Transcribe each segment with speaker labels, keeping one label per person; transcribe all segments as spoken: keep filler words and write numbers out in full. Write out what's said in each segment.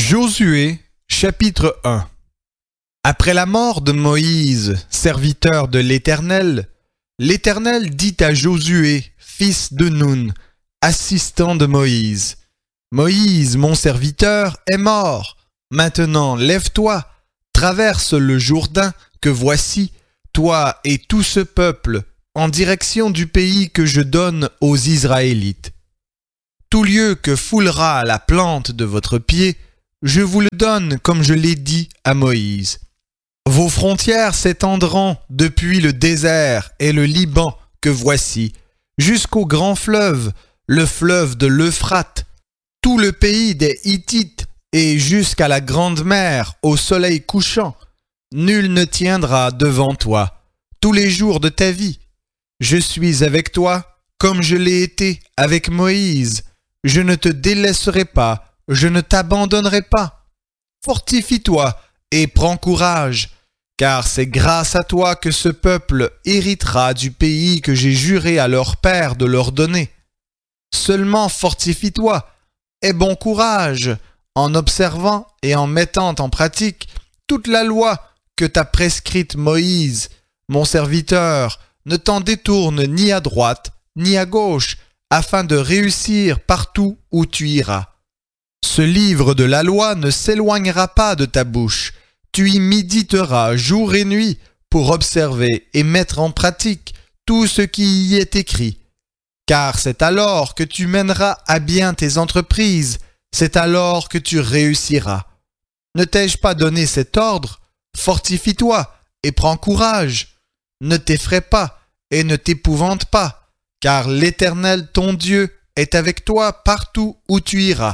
Speaker 1: Josué, chapitre un. Après la mort de Moïse, serviteur de l'Éternel, l'Éternel dit à Josué, fils de Nun, assistant de Moïse, « Moïse, mon serviteur, est mort. Maintenant, lève-toi, traverse le Jourdain que voici, toi et tout ce peuple, en direction du pays que je donne aux Israélites. Tout lieu que foulera la plante de votre pied, je vous le donne comme je l'ai dit à Moïse. Vos frontières s'étendront depuis le désert et le Liban que voici, jusqu'au grand fleuve, le fleuve de l'Euphrate, tout le pays des Hittites et jusqu'à la grande mer au soleil couchant. Nul ne tiendra devant toi tous les jours de ta vie. Je suis avec toi comme je l'ai été avec Moïse. Je ne te délaisserai pas, je ne t'abandonnerai pas. Fortifie-toi et prends courage, car c'est grâce à toi que ce peuple héritera du pays que j'ai juré à leur père de leur donner. Seulement fortifie-toi, aie bon courage, en observant et en mettant en pratique toute la loi que t'a prescrite Moïse, mon serviteur. Ne t'en détourne ni à droite ni à gauche, afin de réussir partout où tu iras. Ce livre de la loi ne s'éloignera pas de ta bouche. Tu y méditeras jour et nuit pour observer et mettre en pratique tout ce qui y est écrit. Car c'est alors que tu mèneras à bien tes entreprises, c'est alors que tu réussiras. Ne t'ai-je pas donné cet ordre? Fortifie-toi et prends courage. Ne t'effraie pas et ne t'épouvante pas, car l'Éternel ton Dieu est avec toi partout où tu iras.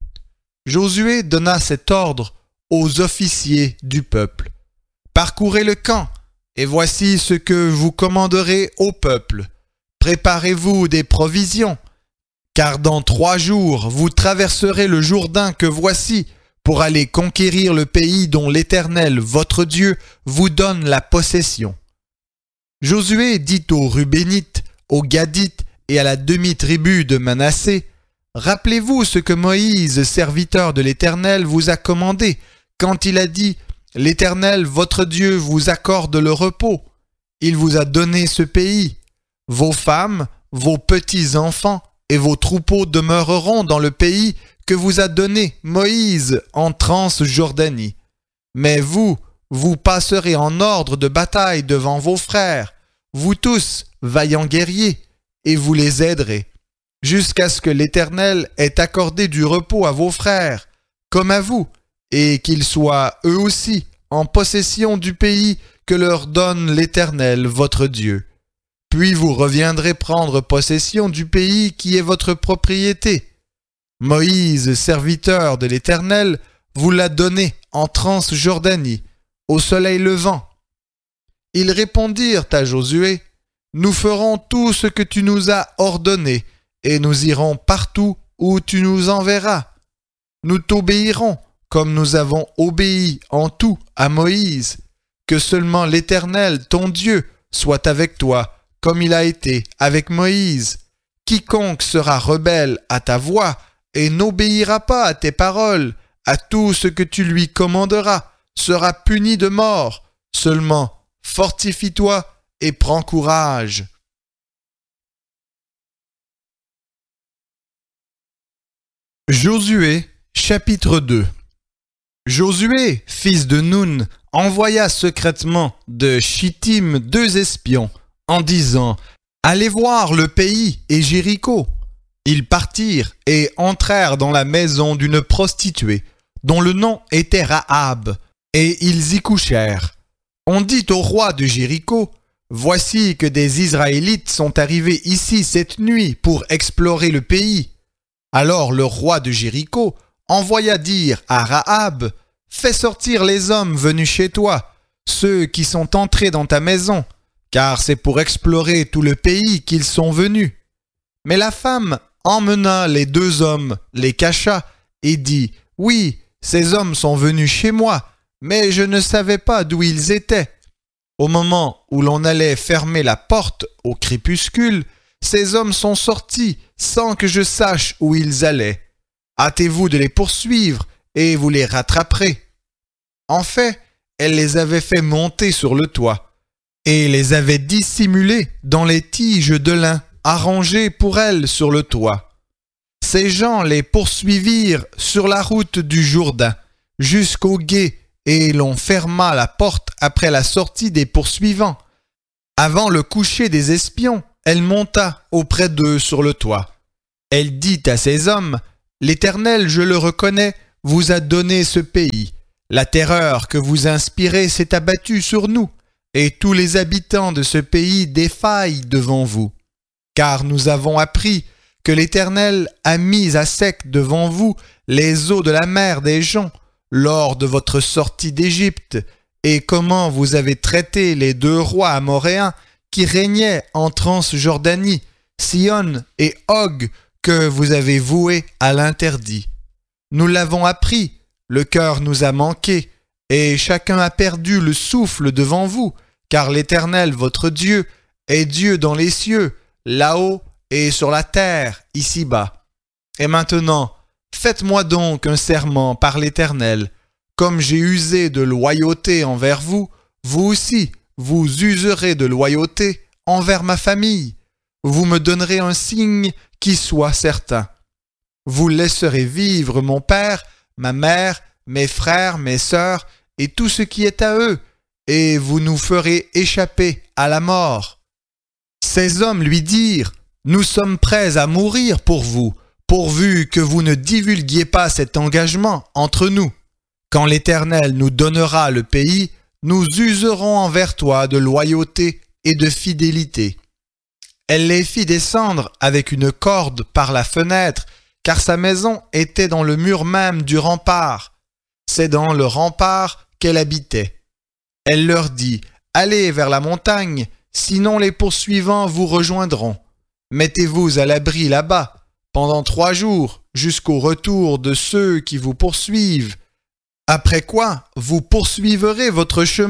Speaker 1: Josué donna cet ordre aux officiers du peuple. Parcourez le camp, et voici ce que vous commanderez au peuple. Préparez-vous des provisions, car dans trois jours vous traverserez le Jourdain que voici pour aller conquérir le pays dont l'Éternel, votre Dieu, vous donne la possession. Josué dit aux Rubénites, aux Gadites et à la demi-tribu de Manassé, « Rappelez-vous ce que Moïse, serviteur de l'Éternel, vous a commandé, quand il a dit, « L'Éternel, votre Dieu, vous accorde le repos. Il vous a donné ce pays. Vos femmes, vos petits-enfants et vos troupeaux demeureront dans le pays que vous a donné Moïse en Transjordanie. Mais vous, vous passerez en ordre de bataille devant vos frères, vous tous, vaillants guerriers, et vous les aiderez, jusqu'à ce que l'Éternel ait accordé du repos à vos frères, comme à vous, et qu'ils soient eux aussi en possession du pays que leur donne l'Éternel votre Dieu. Puis vous reviendrez prendre possession du pays qui est votre propriété. Moïse, serviteur de l'Éternel, vous l'a donné en Transjordanie, au soleil levant. Ils répondirent à Josué, « Nous ferons tout ce que tu nous as ordonné, et nous irons partout où tu nous enverras. Nous t'obéirons, comme nous avons obéi en tout à Moïse. Que seulement l'Éternel, ton Dieu, soit avec toi, comme il a été avec Moïse. Quiconque sera rebelle à ta voix et n'obéira pas à tes paroles, à tout ce que tu lui commanderas, sera puni de mort. Seulement, fortifie-toi et prends courage. » Josué, chapitre deux. Josué, fils de Nun, envoya secrètement de Chittim deux espions, en disant « Allez voir le pays et Jéricho. » Ils partirent et entrèrent dans la maison d'une prostituée, dont le nom était Rahab, et ils y couchèrent. On dit au roi de Jéricho, « Voici que des Israélites sont arrivés ici cette nuit pour explorer le pays. » Alors le roi de Jéricho envoya dire à Rahab, « Fais sortir les hommes venus chez toi, ceux qui sont entrés dans ta maison, car c'est pour explorer tout le pays qu'ils sont venus. » Mais la femme emmena les deux hommes, les cacha, et dit, « Oui, ces hommes sont venus chez moi, mais je ne savais pas d'où ils étaient. » Au moment où l'on allait fermer la porte au crépuscule, ces hommes sont sortis sans que je sache où ils allaient. Hâtez-vous de les poursuivre et vous les rattraperez. En fait, elle les avait fait monter sur le toit, et les avait dissimulés dans les tiges de lin arrangées pour elles sur le toit. Ces gens les poursuivirent sur la route du Jourdain jusqu'au gué, et l'on ferma la porte après la sortie des poursuivants. Avant le coucher des espions, elle monta auprès d'eux sur le toit. Elle dit à ces hommes, « L'Éternel, je le reconnais, vous a donné ce pays. La terreur que vous inspirez s'est abattue sur nous, et tous les habitants de ce pays défaillent devant vous. Car nous avons appris que l'Éternel a mis à sec devant vous les eaux de la mer des gens, lors de votre sortie d'Égypte, et comment vous avez traité les deux rois amoréens qui régnaient en Transjordanie, Sihon et Og, que vous avez voués à l'interdit. Nous l'avons appris, le cœur nous a manqué, et chacun a perdu le souffle devant vous, car l'Éternel votre Dieu est Dieu dans les cieux, là-haut et sur la terre, ici-bas. Et maintenant, faites-moi donc un serment par l'Éternel. Comme j'ai usé de loyauté envers vous, vous aussi, vous userez de loyauté envers ma famille. Vous me donnerez un signe qui soit certain. Vous laisserez vivre mon père, ma mère, mes frères, mes sœurs, et tout ce qui est à eux, et vous nous ferez échapper à la mort. » Ces hommes lui dirent, « Nous sommes prêts à mourir pour vous, pourvu que vous ne divulguiez pas cet engagement entre nous. Quand l'Éternel nous donnera le pays, nous userons envers toi de loyauté et de fidélité. » Elle les fit descendre avec une corde par la fenêtre, car sa maison était dans le mur même du rempart. C'est dans le rempart qu'elle habitait. Elle leur dit, « Allez vers la montagne, sinon les poursuivants vous rejoindront. Mettez-vous à l'abri là-bas, pendant trois jours, jusqu'au retour de ceux qui vous poursuivent. Après quoi, vous poursuivrez votre chemin. »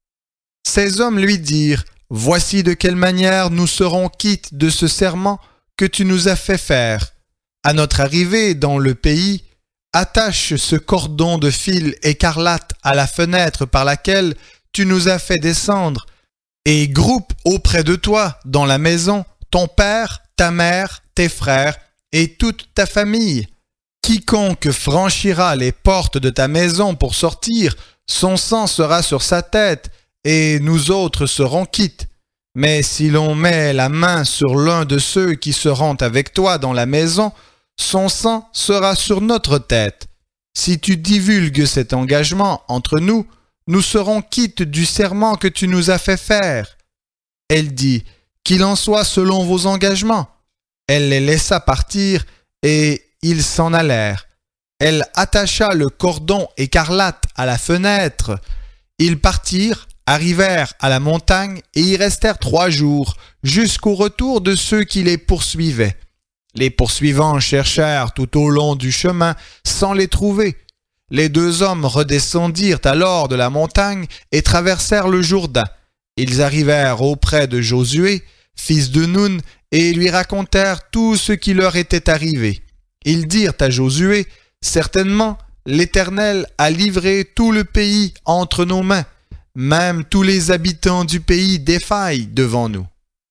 Speaker 1: Ces hommes lui dirent, « Voici de quelle manière nous serons quittes de ce serment que tu nous as fait faire. À notre arrivée dans le pays, attache ce cordon de fil écarlate à la fenêtre par laquelle tu nous as fait descendre, et groupe auprès de toi, dans la maison, ton père, ta mère, tes frères, et toute ta famille. Quiconque franchira les portes de ta maison pour sortir, son sang sera sur sa tête, et nous autres serons quittes. Mais si l'on met la main sur l'un de ceux qui seront avec toi dans la maison, son sang sera sur notre tête. Si tu divulgues cet engagement entre nous, nous serons quittes du serment que tu nous as fait faire. » Elle dit, « Qu'il en soit selon vos engagements. » Elle les laissa partir, et ils s'en allèrent. Elle attacha le cordon écarlate à la fenêtre. Ils partirent, arrivèrent à la montagne, et y restèrent trois jours, jusqu'au retour de ceux qui les poursuivaient. Les poursuivants cherchèrent tout au long du chemin sans les trouver. Les deux hommes redescendirent alors de la montagne et traversèrent le Jourdain. Ils arrivèrent auprès de Josué, fils de Nun, et lui racontèrent tout ce qui leur était arrivé. Ils dirent à Josué, « Certainement, l'Éternel a livré tout le pays entre nos mains. Même tous les habitants du pays défaillent devant nous. »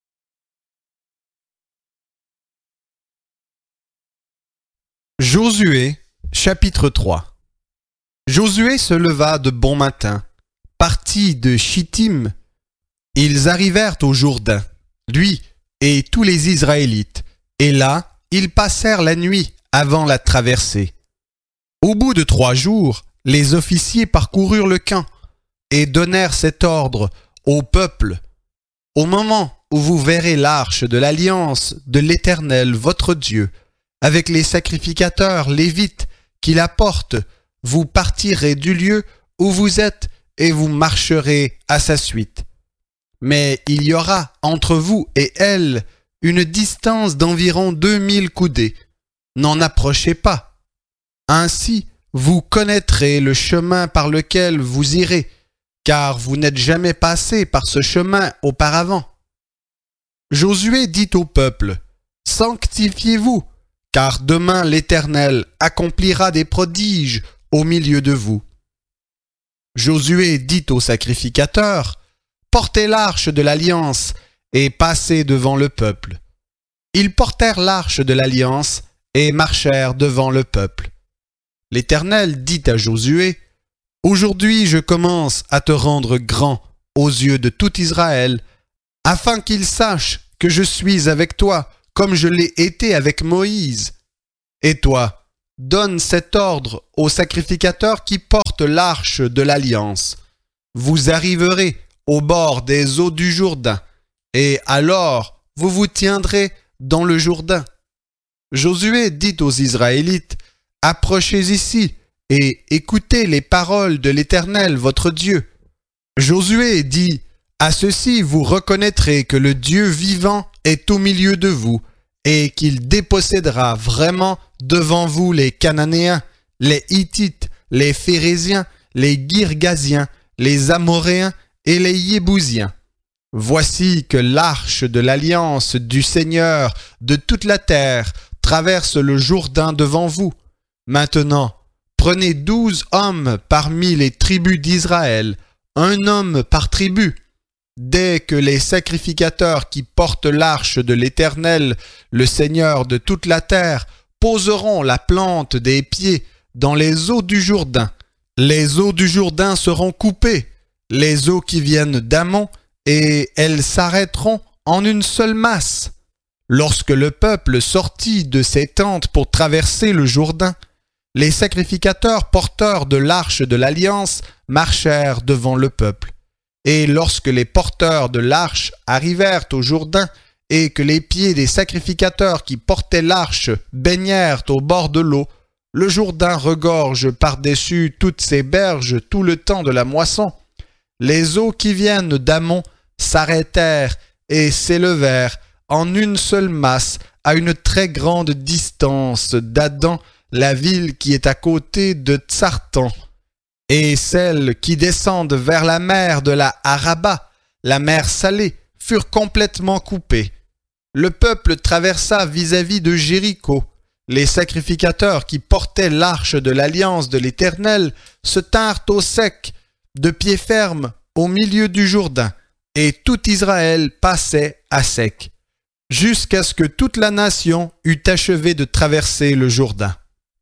Speaker 1: Josué, chapitre trois. Josué se leva de bon matin, partit de Chittim. Ils arrivèrent au Jourdain, lui et tous les Israélites, et là, ils passèrent la nuit avant la traversée. Au bout de trois jours, les officiers parcoururent le camp et donnèrent cet ordre au peuple. « Au moment où vous verrez l'arche de l'alliance de l'Éternel votre Dieu, avec les sacrificateurs lévites qui la portent, vous partirez du lieu où vous êtes et vous marcherez à sa suite. Mais il y aura entre vous et elle une distance d'environ deux mille coudées. N'en approchez pas. Ainsi, vous connaîtrez le chemin par lequel vous irez, car vous n'êtes jamais passé par ce chemin auparavant. » Josué dit au peuple, « Sanctifiez-vous, car demain l'Éternel accomplira des prodiges au milieu de vous. » Josué dit aux sacrificateurs, « Portez l'arche de l'alliance et passez devant le peuple. » Ils portèrent l'arche de l'alliance et marchèrent devant le peuple. L'Éternel dit à Josué, « Aujourd'hui je commence à te rendre grand aux yeux de tout Israël, afin qu'ils sachent que je suis avec toi, comme je l'ai été avec Moïse. Et toi, donne cet ordre aux sacrificateurs qui portent l'arche de l'alliance. Vous arriverez au bord des eaux du Jourdain, et alors vous vous tiendrez dans le Jourdain. » Josué dit aux Israélites, « Approchez ici et écoutez les paroles de l'Éternel votre Dieu. » Josué dit, « À ceci vous reconnaîtrez que le Dieu vivant est au milieu de vous, et qu'il dépossédera vraiment devant vous les Cananéens, les Hittites, les Phéréziens, les Girgasiens, les Amoréens et les Yébousiens. Voici que l'arche de l'alliance du Seigneur de toute la terre traverse le Jourdain devant vous. Maintenant, prenez douze hommes parmi les tribus d'Israël, un homme par tribu. Dès que les sacrificateurs qui portent l'arche de l'Éternel, le Seigneur de toute la terre, poseront la plante des pieds dans les eaux du Jourdain, les eaux du Jourdain seront coupées, les eaux qui viennent d'Amon, et elles s'arrêteront en une seule masse. Lorsque le peuple sortit de ses tentes pour traverser le Jourdain, les sacrificateurs porteurs de l'arche de l'alliance marchèrent devant le peuple. Et lorsque les porteurs de l'arche arrivèrent au Jourdain, et que les pieds des sacrificateurs qui portaient l'arche baignèrent au bord de l'eau, le Jourdain regorge par-dessus toutes ses berges tout le temps de la moisson. Les eaux qui viennent d'Amon s'arrêtèrent et s'élevèrent en une seule masse à une très grande distance d'Addan, la ville qui est à côté de Tsartan, et celles qui descendent vers la mer de la Araba, la mer salée, furent complètement coupées. Le peuple traversa vis-à-vis de Jéricho. Les sacrificateurs qui portaient l'arche de l'alliance de l'Éternel se tinrent au sec, de pied ferme, au milieu du Jourdain, et tout Israël passait à sec, jusqu'à ce que toute la nation eût achevé de traverser le Jourdain.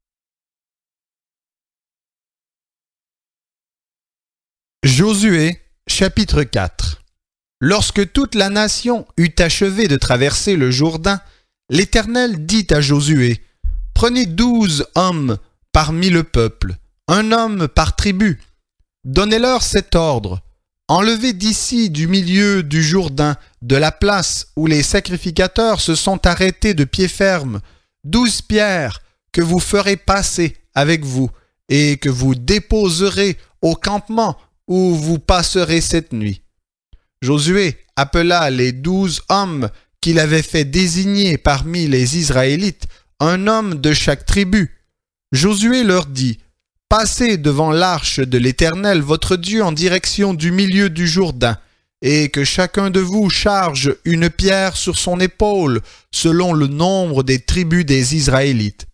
Speaker 1: Josué, chapitre quatre. Lorsque toute la nation eut achevé de traverser le Jourdain, l'Éternel dit à Josué, « Prenez douze hommes parmi le peuple, un homme par tribu. Donnez-leur cet ordre. Enlevez d'ici du milieu du Jourdain, de la place où les sacrificateurs se sont arrêtés de pied ferme, douze pierres que vous ferez passer avec vous et que vous déposerez au campement où vous passerez cette nuit. » Josué appela les douze hommes qu'il avait fait désigner parmi les Israélites, un homme de chaque tribu. Josué leur dit, « Passez devant l'arche de l'Éternel votre Dieu en direction du milieu du Jourdain, et que chacun de vous charge une pierre sur son épaule, selon le nombre des tribus des Israélites,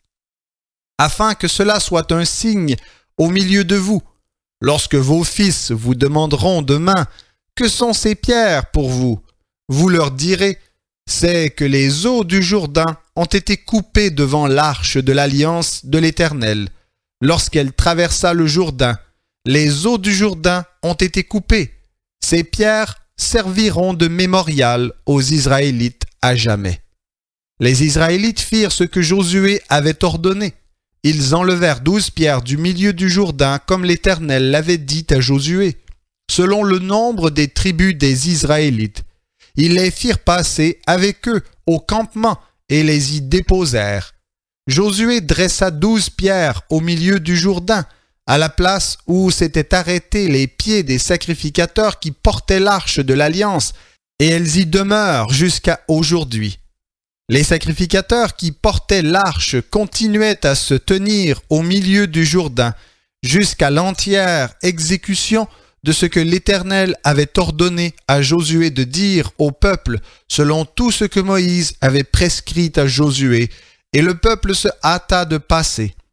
Speaker 1: afin que cela soit un signe au milieu de vous. Lorsque vos fils vous demanderont demain, « Que sont ces pierres pour vous ?» vous leur direz, « C'est que les eaux du Jourdain ont été coupées devant l'arche de l'alliance de l'Éternel. Lorsqu'elle traversa le Jourdain, les eaux du Jourdain ont été coupées. Ces pierres serviront de mémorial aux Israélites à jamais. » Les Israélites firent ce que Josué avait ordonné. Ils enlevèrent douze pierres du milieu du Jourdain comme l'Éternel l'avait dit à Josué, selon le nombre des tribus des Israélites. Ils les firent passer avec eux au campement et les y déposèrent. Josué dressa douze pierres au milieu du Jourdain, à la place où s'étaient arrêtés les pieds des sacrificateurs qui portaient l'arche de l'Alliance, et elles y demeurent jusqu'à aujourd'hui. Les sacrificateurs qui portaient l'arche continuaient à se tenir au milieu du Jourdain, jusqu'à l'entière exécution de ce que l'Éternel avait ordonné à Josué de dire au peuple, selon tout ce que Moïse avait prescrit à Josué, et le peuple se hâta de passer.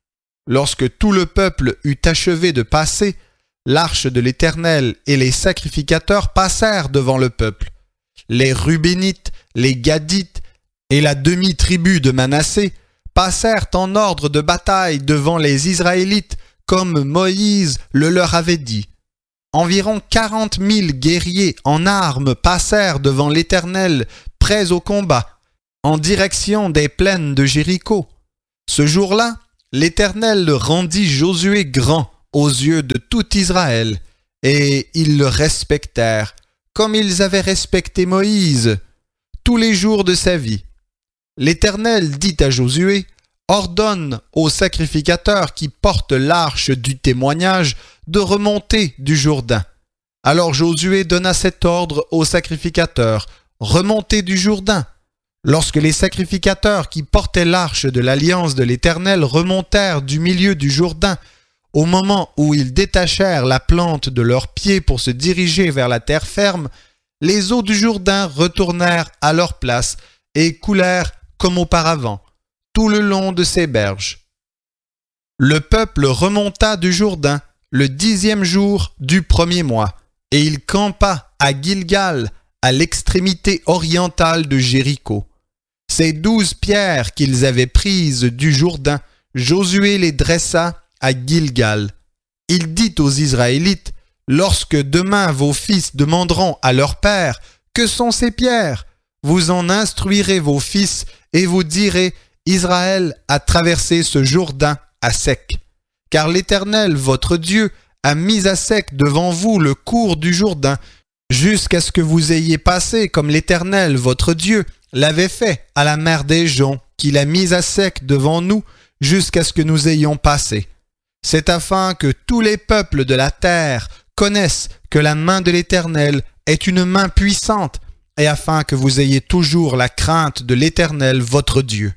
Speaker 1: lorsque tout le peuple eut achevé de passer, l'arche de l'Éternel et les sacrificateurs passèrent devant le peuple. Les Rubénites, les Gadites et la demi-tribu de Manassé passèrent en ordre de bataille devant les Israélites, comme Moïse le leur avait dit. Environ quarante mille guerriers en armes passèrent devant l'Éternel, prêts au combat, en direction des plaines de Jéricho. Ce jour-là, l'Éternel rendit Josué grand aux yeux de tout Israël, et ils le respectèrent, comme ils avaient respecté Moïse, tous les jours de sa vie. L'Éternel dit à Josué, « Ordonne aux sacrificateurs qui portent l'arche du témoignage de remonter du Jourdain. » Alors Josué donna cet ordre aux sacrificateurs, « Remontez du Jourdain. » Lorsque les sacrificateurs qui portaient l'arche de l'alliance de l'Éternel remontèrent du milieu du Jourdain, au moment où ils détachèrent la plante de leurs pieds pour se diriger vers la terre ferme, les eaux du Jourdain retournèrent à leur place et coulèrent comme auparavant, tout le long de ses berges. Le peuple remonta du Jourdain le dixième jour du premier mois, et il campa à Gilgal, à l'extrémité orientale de Jéricho. Ces douze pierres qu'ils avaient prises du Jourdain, Josué les dressa à Gilgal. Il dit aux Israélites, « Lorsque demain vos fils demanderont à leur père, « Que sont ces pierres ?» vous en instruirez vos fils et vous direz, « Israël a traversé ce Jourdain à sec. » Car l'Éternel, votre Dieu, a mis à sec devant vous le cours du Jourdain, jusqu'à ce que vous ayez passé comme l'Éternel, votre Dieu, l'avait fait à la mer des Joncs, qu'il a mis à sec devant nous, jusqu'à ce que nous ayons passé. C'est afin que tous les peuples de la terre connaissent que la main de l'Éternel est une main puissante, et afin que vous ayez toujours la crainte de l'Éternel, votre Dieu.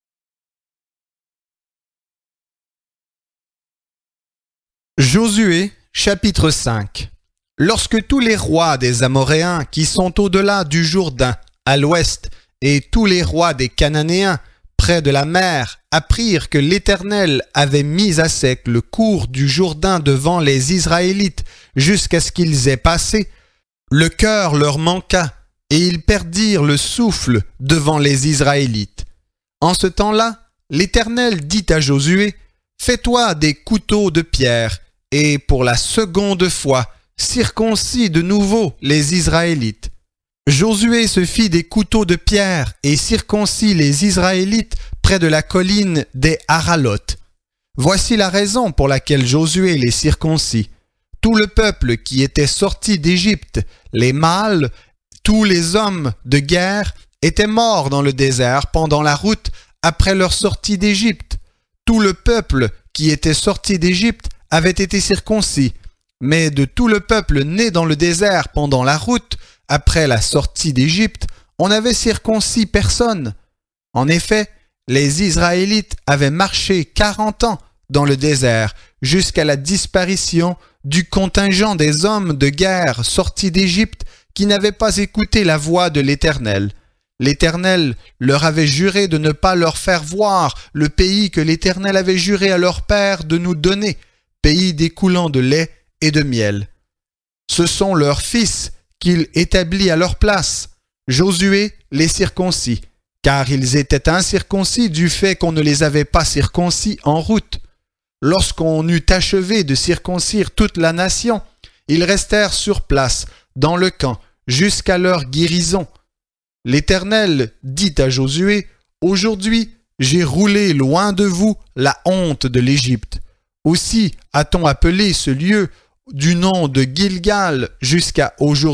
Speaker 1: Josué, chapitre cinq. Lorsque tous les rois des Amoréens qui sont au-delà du Jourdain, à l'ouest, et tous les rois des Cananéens, près de la mer, apprirent que l'Éternel avait mis à sec le cours du Jourdain devant les Israélites, jusqu'à ce qu'ils aient passé, le cœur leur manqua, et ils perdirent le souffle devant les Israélites. En ce temps-là, l'Éternel dit à Josué, « Fais-toi des couteaux de pierre, et pour la seconde fois, circoncis de nouveau les Israélites. » Josué se fit des couteaux de pierre et circoncis les Israélites près de la colline des Haralot. Voici la raison pour laquelle Josué les circoncis. Tout le peuple qui était sorti d'Égypte, les mâles, tous les hommes de guerre, étaient morts dans le désert pendant la route après leur sortie d'Égypte. Tout le peuple qui était sorti d'Égypte avait été circoncis, mais de tout le peuple né dans le désert pendant la route, après la sortie d'Égypte, on n'avait circoncis personne. En effet, les Israélites avaient marché quarante ans dans le désert jusqu'à la disparition du contingent des hommes de guerre sortis d'Égypte qui n'avaient pas écouté la voix de l'Éternel. L'Éternel leur avait juré de ne pas leur faire voir le pays que l'Éternel avait juré à leur père de nous donner, pays découlant de lait et de miel. Ce sont leurs fils qu'il établit à leur place. Josué les circoncis, car ils étaient incirconcis du fait qu'on ne les avait pas circoncis en route. Lorsqu'on eut achevé de circoncire toute la nation, ils restèrent sur place, dans le camp, jusqu'à leur guérison. L'Éternel dit à Josué, « Aujourd'hui, j'ai roulé loin de vous la honte de l'Égypte. Aussi a-t-on appelé ce lieu du nom de Gilgal jusqu'à aujourd'hui. »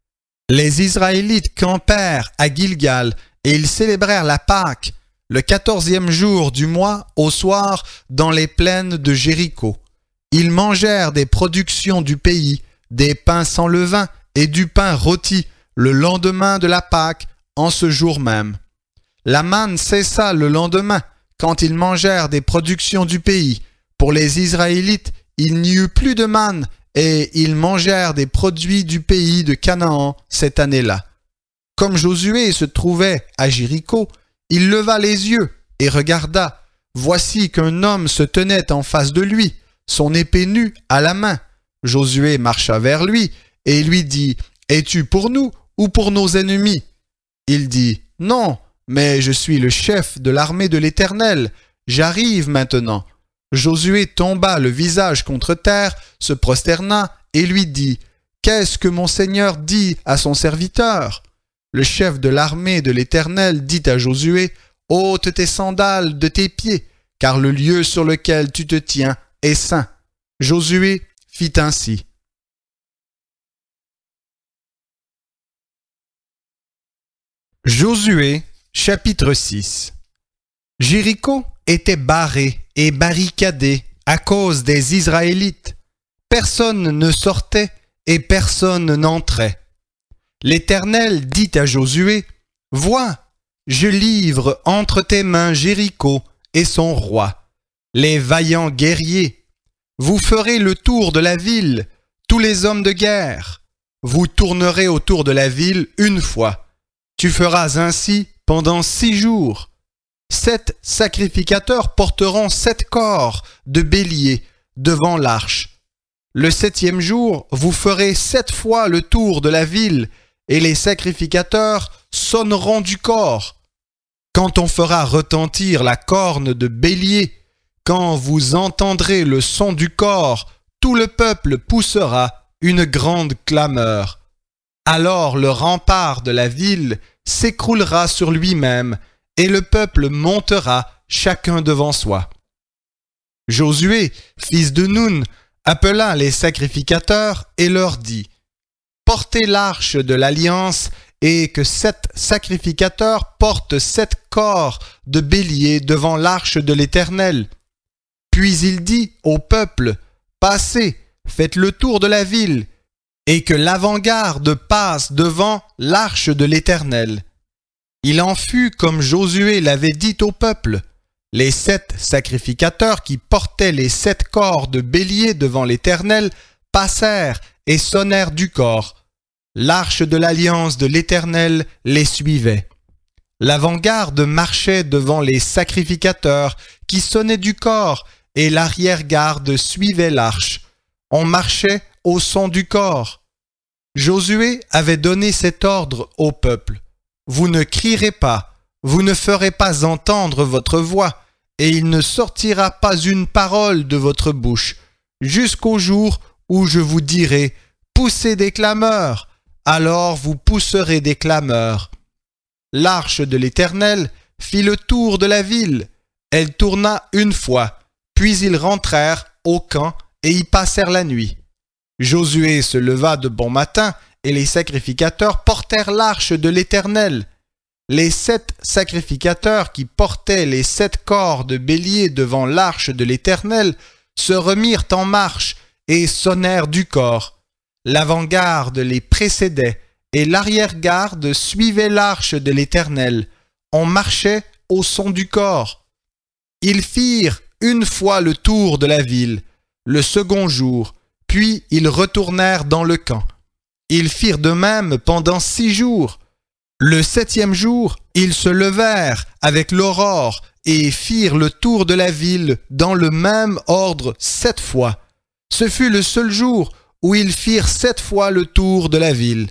Speaker 1: Les Israélites campèrent à Gilgal et ils célébrèrent la Pâque, le quatorzième jour du mois au soir dans les plaines de Jéricho. Ils mangèrent des productions du pays, des pains sans levain et du pain rôti le lendemain de la Pâque en ce jour même. La manne cessa le lendemain quand ils mangèrent des productions du pays. Pour les Israélites, il n'y eut plus de manne et ils mangèrent des produits du pays de Canaan cette année-là. Comme Josué se trouvait à Jéricho, il leva les yeux et regarda. voici qu'un homme se tenait en face de lui, son épée nue à la main. Josué marcha vers lui et lui dit, « Es-tu pour nous ou pour nos ennemis ?» Il dit, « Non, mais je suis le chef de l'armée de l'Éternel. J'arrive maintenant. » Josué tomba le visage contre terre, se prosterna et lui dit, « Qu'est-ce que mon Seigneur dit à son serviteur ?» Le chef de l'armée de l'Éternel dit à Josué, « Ôte tes sandales de tes pieds, car le lieu sur lequel tu te tiens est saint. » Josué fit ainsi. Josué, chapitre six. Jéricho était barré et barricadé à cause des Israélites. Personne ne sortait et personne n'entrait. L'Éternel dit à Josué, « Vois, je livre entre tes mains Jéricho et son roi, les vaillants guerriers. Vous ferez le tour de la ville, tous les hommes de guerre. Vous tournerez autour de la ville une fois. Tu feras ainsi pendant six jours. Sept sacrificateurs porteront sept corps de bélier devant l'arche. Le septième jour, vous ferez sept fois le tour de la ville, et les sacrificateurs sonneront du cor. Quand on fera retentir la corne de bélier, quand vous entendrez le son du cor, tout le peuple poussera une grande clameur. Alors le rempart de la ville s'écroulera sur lui-même, et le peuple montera chacun devant soi. Josué, fils de Nun, appela les sacrificateurs et leur dit, « Portez l'arche de l'alliance et que sept sacrificateurs portent sept corps de bélier devant l'arche de l'Éternel. » Puis il dit au peuple, « Passez, faites le tour de la ville, et que l'avant-garde passe devant l'arche de l'Éternel. » Il en fut comme Josué l'avait dit au peuple. Les sept sacrificateurs qui portaient les sept corps de bélier devant l'Éternel passèrent et sonnèrent du cor. L'arche de l'alliance de l'Éternel les suivait. L'avant-garde marchait devant les sacrificateurs qui sonnaient du cor, et l'arrière-garde suivait l'arche. On marchait au son du cor. Josué avait donné cet ordre au peuple. « Vous ne crierez pas, vous ne ferez pas entendre votre voix, et il ne sortira pas une parole de votre bouche, jusqu'au jour où je vous dirai « Poussez des clameurs », alors vous pousserez des clameurs. L'arche de l'Éternel fit le tour de la ville. Elle tourna une fois, puis ils rentrèrent au camp et y passèrent la nuit. Josué se leva de bon matin, et les sacrificateurs portèrent l'arche de l'Éternel. Les sept sacrificateurs qui portaient les sept corps de bélier devant l'arche de l'Éternel se remirent en marche et sonnèrent du cor. L'avant-garde les précédait, et l'arrière-garde suivait l'arche de l'Éternel. On marchait au son du cor. Ils firent une fois le tour de la ville, le second jour, puis ils retournèrent dans le camp. Ils firent de même pendant six jours. Le septième jour, ils se levèrent avec l'aurore et firent le tour de la ville dans le même ordre sept fois. Ce fut le seul jour où ils firent sept fois le tour de la ville.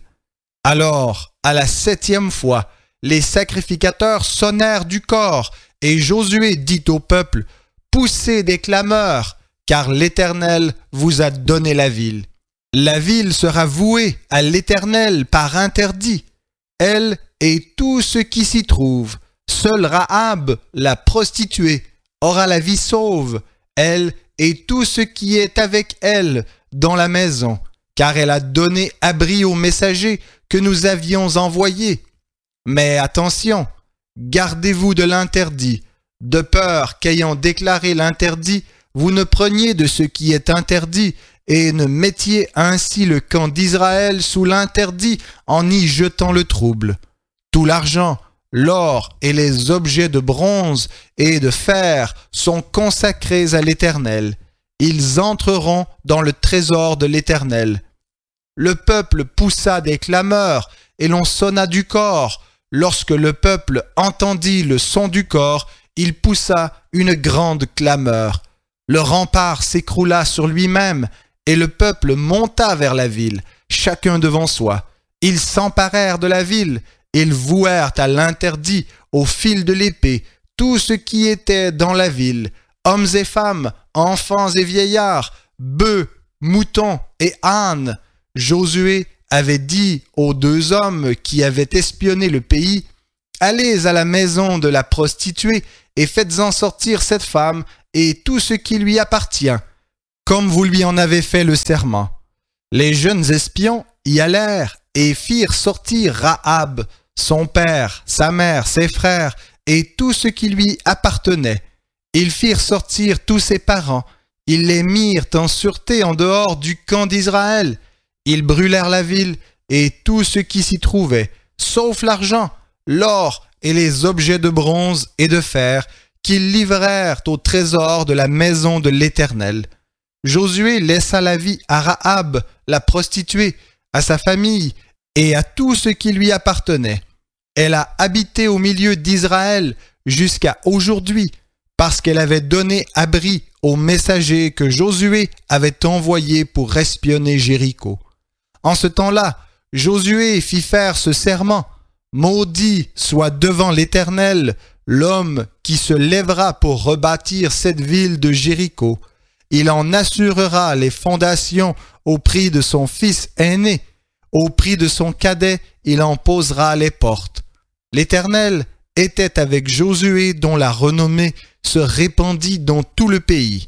Speaker 1: Alors, à la septième fois, les sacrificateurs sonnèrent du cor, et Josué dit au peuple, « Poussez des clameurs, car l'Éternel vous a donné la ville. La ville sera vouée à l'Éternel par interdit, elle et tout ce qui s'y trouve. Seule Rahab, la prostituée, aura la vie sauve, elle et tout ce qui est avec elle dans la maison, car elle a donné abri aux messagers que nous avions envoyés. Mais attention, gardez-vous de l'interdit, de peur qu'ayant déclaré l'interdit, vous ne preniez de ce qui est interdit et ne mettiez ainsi le camp d'Israël sous l'interdit en y jetant le trouble. Tout l'argent, l'or et les objets de bronze et de fer sont consacrés à l'Éternel. Ils entreront dans le trésor de l'Éternel. » Le peuple poussa des clameurs et l'on sonna du cor. Lorsque le peuple entendit le son du cor, il poussa une grande clameur. Le rempart s'écroula sur lui-même, et le peuple monta vers la ville, chacun devant soi. Ils s'emparèrent de la ville, ils vouèrent à l'interdit, au fil de l'épée, tout ce qui était dans la ville, hommes et femmes, enfants et vieillards, bœufs, moutons et ânes. Josué avait dit aux deux hommes qui avaient espionné le pays, « Allez à la maison de la prostituée et faites-en sortir cette femme et tout ce qui lui appartient, comme vous lui en avez fait le serment. » Les jeunes espions y allèrent et firent sortir Rahab, son père, sa mère, ses frères et tout ce qui lui appartenait. Ils firent sortir tous ses parents. Ils les mirent en sûreté en dehors du camp d'Israël. Ils brûlèrent la ville et tout ce qui s'y trouvait, sauf l'argent, l'or et les objets de bronze et de fer qu'ils livrèrent au trésor de la maison de l'Éternel. Josué laissa la vie à Rahab, la prostituée, à sa famille et à tout ce qui lui appartenait. Elle a habité au milieu d'Israël jusqu'à aujourd'hui, parce qu'elle avait donné abri aux messagers que Josué avait envoyés pour espionner Jéricho. En ce temps-là, Josué fit faire ce serment, « Maudit soit devant l'Éternel l'homme qui se lèvera pour rebâtir cette ville de Jéricho. Il en assurera les fondations au prix de son fils aîné. Au prix de son cadet, il en posera les portes. » L'Éternel était avec Josué dont la renommée se répandit dans tout le pays.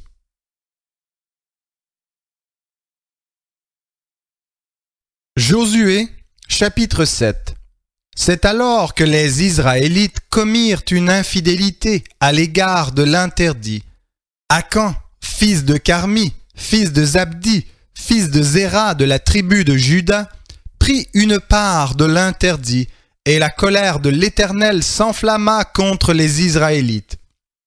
Speaker 1: Josué, chapitre sept. C'est alors que les Israélites commirent une infidélité à l'égard de l'interdit. Akan, fils de Carmi, fils de Zabdi, fils de Zéra de la tribu de Juda, prit une part de l'interdit, et la colère de l'Éternel s'enflamma contre les Israélites.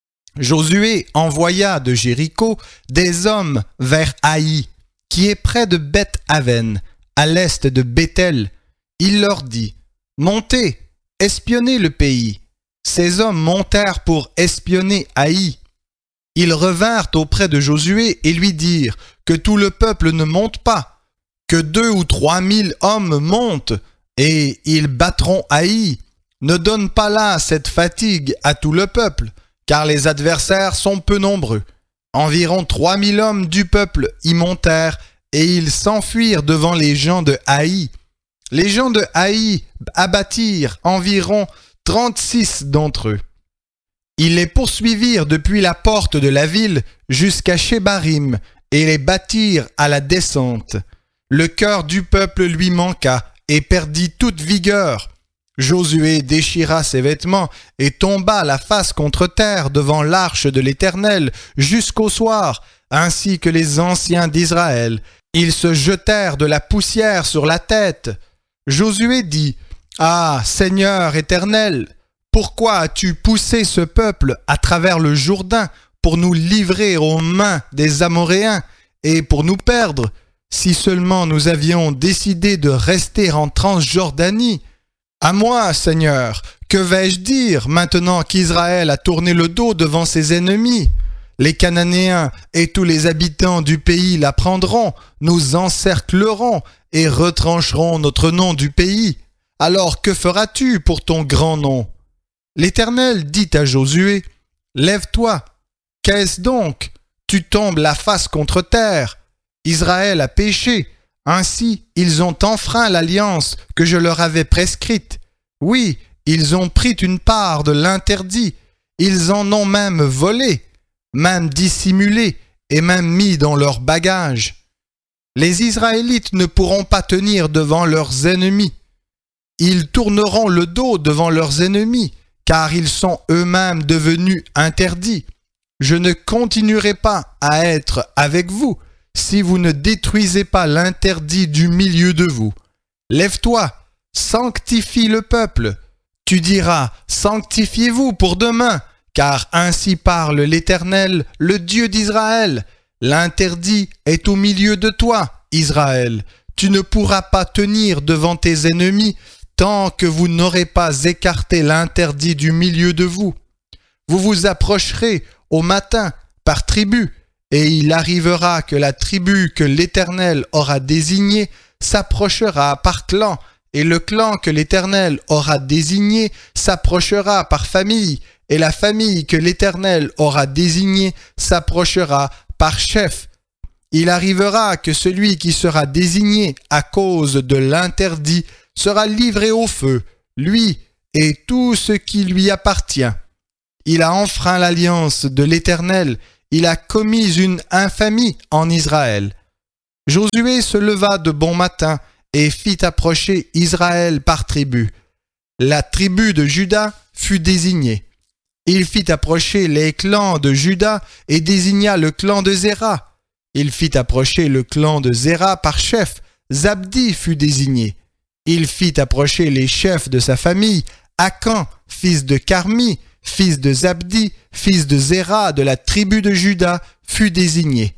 Speaker 1: Josué envoya de Jéricho des hommes vers Haï, qui est près de Beth-Aven, à l'est de Béthel. Il leur dit, « Montez, espionnez le pays. » Ces hommes montèrent pour espionner Haï. Ils revinrent auprès de Josué et lui dirent que tout le peuple ne monte pas, que deux ou trois mille hommes montent, et ils battront Haï. Ne donne pas là cette fatigue à tout le peuple, car les adversaires sont peu nombreux. Environ trois mille hommes du peuple y montèrent, et ils s'enfuirent devant les gens de Haï. Les gens de Haï abattirent environ trente-six d'entre eux. Ils les poursuivirent depuis la porte de la ville jusqu'à Shebarim, et les battirent à la descente. Le cœur du peuple lui manqua, et perdit toute vigueur. Josué déchira ses vêtements et tomba la face contre terre devant l'arche de l'Éternel jusqu'au soir, ainsi que les anciens d'Israël. Ils se jetèrent de la poussière sur la tête. Josué dit, « Ah, Seigneur éternel, pourquoi as-tu poussé ce peuple à travers le Jourdain pour nous livrer aux mains des Amoréens et pour nous perdre ? Si seulement nous avions décidé de rester en Transjordanie. À moi, Seigneur, que vais-je dire maintenant qu'Israël a tourné le dos devant ses ennemis? Les Cananéens et tous les habitants du pays la prendront, nous encercleront et retrancheront notre nom du pays. Alors que feras-tu pour ton grand nom? L'Éternel dit à Josué, « Lève-toi, qu'est-ce donc? Tu tombes la face contre terre. Israël a péché, ainsi ils ont enfreint l'alliance que je leur avais prescrite. Oui, ils ont pris une part de l'interdit, ils en ont même volé, même dissimulé et même mis dans leurs bagages. Les Israélites ne pourront pas tenir devant leurs ennemis. Ils tourneront le dos devant leurs ennemis, car ils sont eux-mêmes devenus interdits. Je ne continuerai pas à être avec vous, si vous ne détruisez pas l'interdit du milieu de vous. Lève-toi, sanctifie le peuple. Tu diras, sanctifiez-vous pour demain, car ainsi parle l'Éternel, le Dieu d'Israël. L'interdit est au milieu de toi, Israël. Tu ne pourras pas tenir devant tes ennemis tant que vous n'aurez pas écarté l'interdit du milieu de vous. Vous vous approcherez au matin par tribu, et il arrivera que la tribu que l'Éternel aura désignée s'approchera par clan, et le clan que l'Éternel aura désigné s'approchera par famille, et la famille que l'Éternel aura désignée s'approchera par chef. Il arrivera que celui qui sera désigné à cause de l'interdit sera livré au feu, lui et tout ce qui lui appartient. Il a enfreint l'alliance de l'Éternel, il a commis une infamie en Israël. Josué se leva de bon matin et fit approcher Israël par tribu. La tribu de Juda fut désignée. Il fit approcher les clans de Juda et désigna le clan de Zéra. Il fit approcher le clan de Zéra par chef. Zabdi fut désigné. Il fit approcher les chefs de sa famille. Akan, fils de Carmi, fils de Zabdi, fils de Zéra de la tribu de Juda, fut désigné.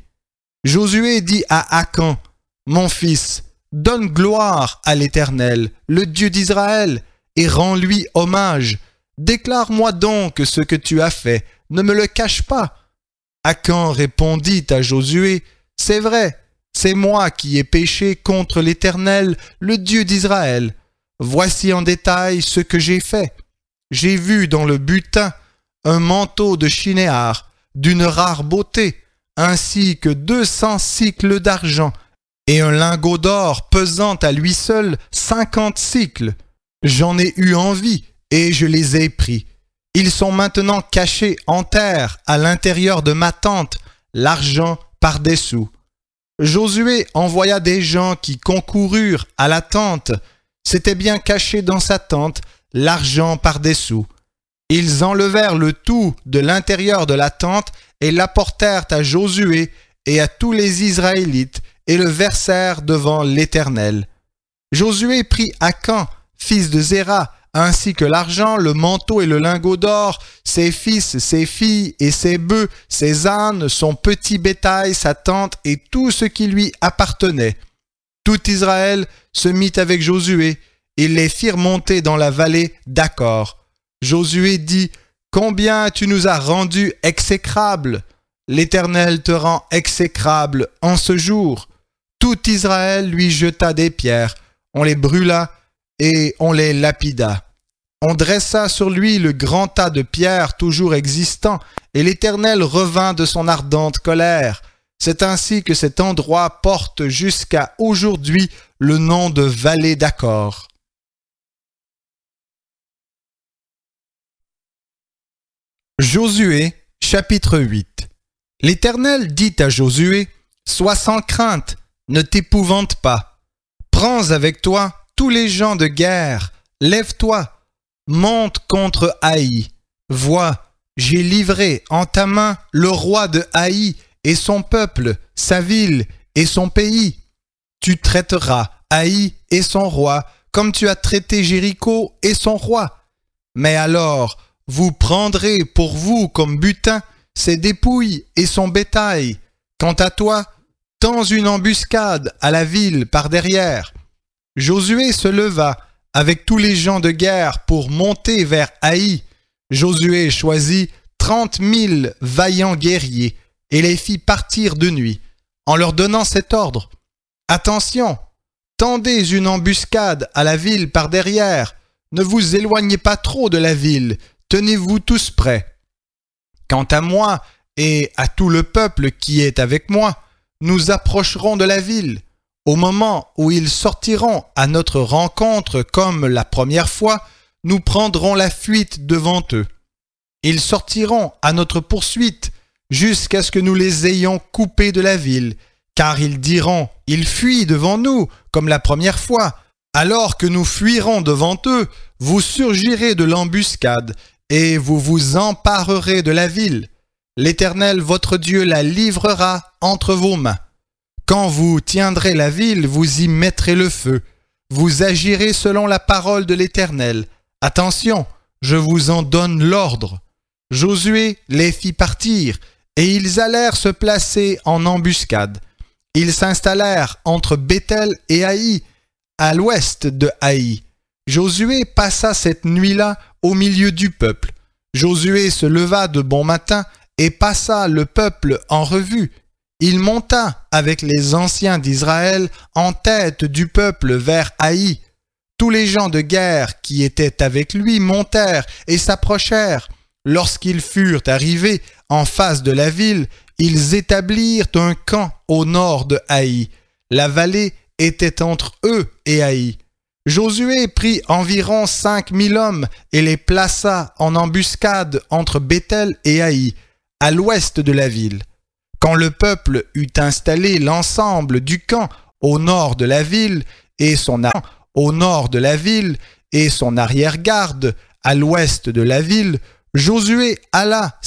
Speaker 1: Josué dit à Akan, « Mon fils, donne gloire à l'Éternel, le Dieu d'Israël, et rends-lui hommage. Déclare-moi donc ce que tu as fait, ne me le cache pas. » Akan répondit à Josué, « C'est vrai, c'est moi qui ai péché contre l'Éternel, le Dieu d'Israël. Voici en détail ce que j'ai fait. J'ai vu dans le butin un manteau de chinéar, d'une rare beauté, ainsi que deux cents cycles d'argent, et un lingot d'or pesant à lui seul cinquante cycles. J'en ai eu envie, et je les ai pris. Ils sont maintenant cachés en terre à l'intérieur de ma tente, l'argent par-dessous. » Josué envoya des gens qui concoururent à la tente. C'était bien caché dans sa tente, l'argent par-dessous. Ils enlevèrent le tout de l'intérieur de la tente et l'apportèrent à Josué et à tous les Israélites et le versèrent devant l'Éternel. Josué prit Akan, fils de Zéra, ainsi que l'argent, le manteau et le lingot d'or, ses fils, ses filles et ses bœufs, ses ânes, son petit bétail, sa tente et tout ce qui lui appartenait. Tout Israël se mit avec Josué. Ils les firent monter dans la vallée d'Acor. Josué dit, « Combien tu nous as rendus exécrables! L'Éternel te rend exécrable en ce jour. » Tout Israël lui jeta des pierres. On les brûla et on les lapida. On dressa sur lui le grand tas de pierres toujours existant, et l'Éternel revint de son ardente colère. C'est ainsi que cet endroit porte jusqu'à aujourd'hui le nom de vallée d'Acor. Josué, chapitre huit. L'Éternel dit à Josué, « Sois sans crainte, ne t'épouvante pas. Prends avec toi tous les gens de guerre, lève-toi, monte contre Haï. Vois, j'ai livré en ta main le roi de Haï et son peuple, sa ville et son pays. Tu traiteras Haï et son roi comme tu as traité Jéricho et son roi. Mais alors, vous prendrez pour vous comme butin ses dépouilles et son bétail. Quant à toi, tends une embuscade à la ville par derrière. » Josué se leva avec tous les gens de guerre pour monter vers Haï. Josué choisit trente mille vaillants guerriers et les fit partir de nuit, en leur donnant cet ordre. « Attention, tendez une embuscade à la ville par derrière. Ne vous éloignez pas trop de la ville. Tenez-vous tous prêts. Quant à moi et à tout le peuple qui est avec moi, nous approcherons de la ville. Au moment où ils sortiront à notre rencontre comme la première fois, nous prendrons la fuite devant eux. Ils sortiront à notre poursuite jusqu'à ce que nous les ayons coupés de la ville, car ils diront « Ils fuient devant nous comme la première fois ». Alors que nous fuirons devant eux, vous surgirez de l'embuscade et vous vous emparerez de la ville. L'Éternel votre Dieu la livrera entre vos mains. Quand vous tiendrez la ville, vous y mettrez le feu. Vous agirez selon la parole de l'Éternel. Attention, je vous en donne l'ordre. » Josué les fit partir, et ils allèrent se placer en embuscade. Ils s'installèrent entre Béthel et Haï, à l'ouest de Haï. Josué passa cette nuit-là au milieu du peuple. Josué se leva de bon matin et passa le peuple en revue. Il monta avec les anciens d'Israël en tête du peuple vers Haï. Tous les gens de guerre qui étaient avec lui montèrent et s'approchèrent. Lorsqu'ils furent arrivés en face de la ville, ils établirent un camp au nord de Haï. La vallée était entre eux et Haï. Josué prit environ cinq mille hommes et les plaça en embuscade entre Béthel et Haï, à l'ouest de la ville. Quand le peuple eut installé l'ensemble du camp au nord de la ville et son ar- au nord de la ville et son arrière-garde à l'ouest de la ville, Josué alla